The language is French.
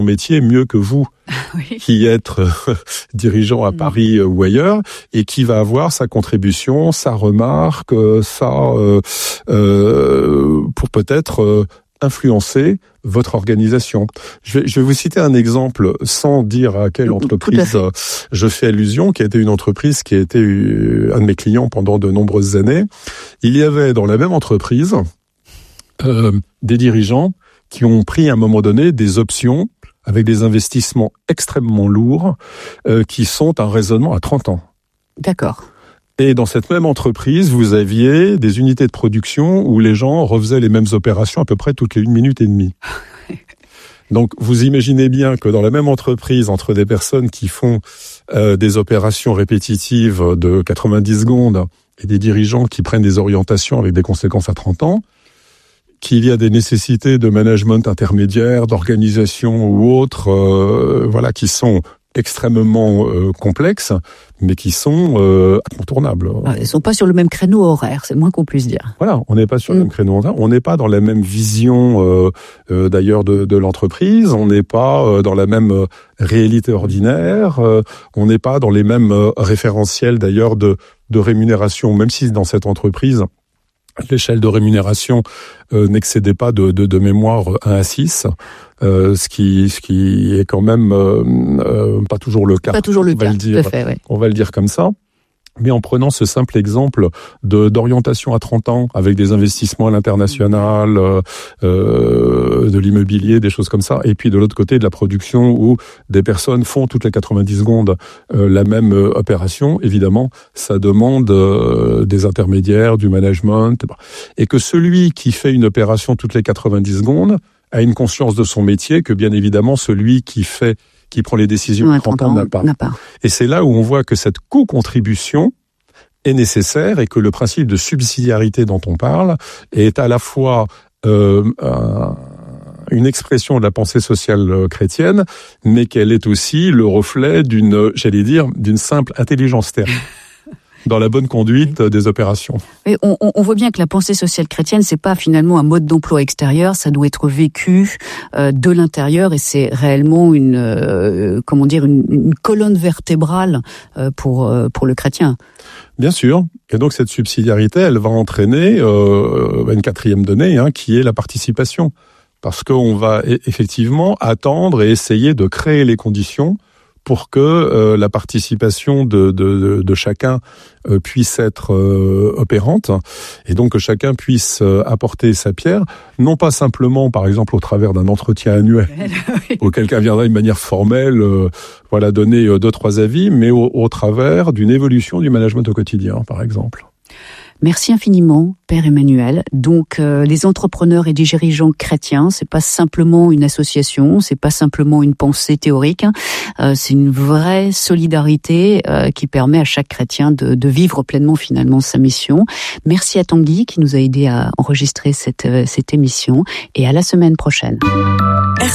métier mieux que vous, Oui. qui êtes dirigeant à Paris ou ailleurs, et qui va avoir sa contribution, sa remarque, pour peut-être influencer votre organisation. Je vais vous citer un exemple sans dire à quelle entreprise je fais allusion, qui a été une entreprise qui a été un de mes clients pendant de nombreuses années. Il y avait dans la même entreprise des dirigeants qui ont pris à un moment donné des options avec des investissements extrêmement lourds qui sont un raisonnement à 30 ans. D'accord. Et dans cette même entreprise, vous aviez des unités de production où les gens refaisaient les mêmes opérations à peu près toutes les 1 minute et demie. Donc, vous imaginez bien que dans la même entreprise, entre des personnes qui font des opérations répétitives de 90 secondes et des dirigeants qui prennent des orientations avec des conséquences à 30 ans, qu'il y a des nécessités de management intermédiaire, d'organisation ou autres, qui sont extrêmement complexes, mais qui sont incontournables. Ils sont pas sur le même créneau horaire, c'est le moins qu'on puisse dire. Voilà, on n'est pas sur le même créneau horaire, on n'est pas dans la même vision d'ailleurs de l'entreprise, on n'est pas dans la même réalité ordinaire, on n'est pas dans les mêmes référentiels d'ailleurs de rémunération, même si dans cette entreprise, l'échelle de rémunération n'excédait pas de mémoire 1 à 6, ce qui est quand même pas toujours le cas. Pas toujours le cas, tout à fait, oui. On va le dire comme ça. Mais en prenant ce simple exemple d'orientation à 30 ans avec des investissements à l'international, de l'immobilier, des choses comme ça, et puis de l'autre côté de la production où des personnes font toutes les 90 secondes la même opération, évidemment, ça demande des intermédiaires, du management, et que celui qui fait une opération toutes les 90 secondes a une conscience de son métier que bien évidemment celui qui prend les décisions à 30 ans n'a pas. Et c'est là où on voit que cette co-contribution est nécessaire et que le principe de subsidiarité dont on parle est à la fois une expression de la pensée sociale chrétienne, mais qu'elle est aussi le reflet d'une simple intelligence terrestre. Dans la bonne conduite des opérations. Et on voit bien que la pensée sociale chrétienne, c'est pas finalement un mode d'emploi extérieur, ça doit être vécu de l'intérieur et c'est réellement une colonne vertébrale pour le chrétien. Bien sûr. Et donc cette subsidiarité, elle va entraîner une 4e donnée, qui est la participation. Parce qu'on va effectivement attendre et essayer de créer les conditions pour que la participation de chacun puisse être opérante, et donc que chacun puisse apporter sa pierre, non pas simplement, par exemple, au travers d'un entretien annuel, où quelqu'un viendra d'une manière formelle, donner 2-3 avis, mais au travers d'une évolution du management au quotidien, par exemple. Merci infiniment, Père Emmanuel. Donc, les entrepreneurs et les dirigeants chrétiens, c'est pas simplement une association, c'est pas simplement une pensée théorique, c'est une vraie solidarité qui permet à chaque chrétien de vivre pleinement finalement sa mission. Merci à Tanguy qui nous a aidé à enregistrer cette émission et à la semaine prochaine.